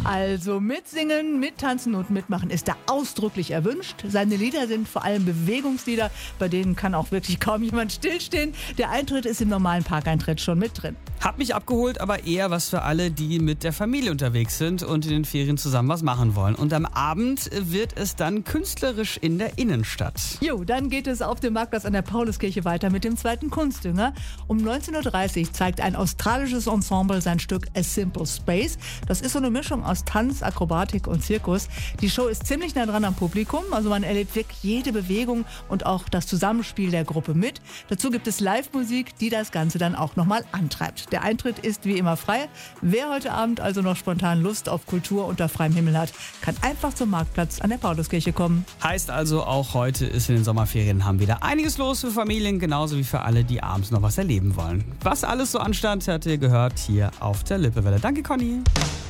Also mitsingen, mittanzen und mitmachen ist da ausdrücklich erwünscht. Seine Lieder sind vor allem Bewegungslieder, bei denen kann auch wirklich kaum jemand stillstehen. Der Eintritt ist im normalen Parkeintritt schon mit drin. Hat mich abgeholt, aber eher was für alle, die mit der Familie unterwegs sind und in den Ferien zusammen was machen wollen. Und am Abend wird es dann künstlerisch in der Innenstadt. Jo, dann geht es auf dem Marktplatz an der Pauluskirche weiter mit dem zweiten Kunstdünger. Um 19.30 Uhr zeigt ein australisches Ensemble sein Stück A Simple Space. Das ist so eine Mischung aus Tanz, Akrobatik und Zirkus. Die Show ist ziemlich nah dran am Publikum, also man erlebt wirklich jede Bewegung und auch das Zusammenspiel der Gruppe mit. Dazu gibt es Live-Musik, die das Ganze dann auch nochmal antreibt. Der Eintritt ist wie immer frei. Wer heute Abend also noch spontan Lust auf Kultur unter freiem Himmel hat, kann einfach zum Marktplatz an der Pauluskirche kommen. Heißt also, auch heute ist in den Sommerferien haben wieder einiges los für Familien, genauso wie für alle, die abends noch was erleben wollen. Was alles so anstand, habt ihr gehört hier auf der Lippewelle. Danke, Conny.